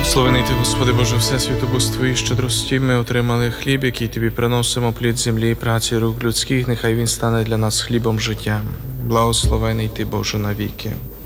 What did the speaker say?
Благословений ти, Господи Боже, Всесвіту, бо з Твоєї щедрості ми отримали хліб, який Тобі приносимо, плід землі і праці рук людських, нехай він стане для нас хлібом життя. Благословений ти, Боже, навіки.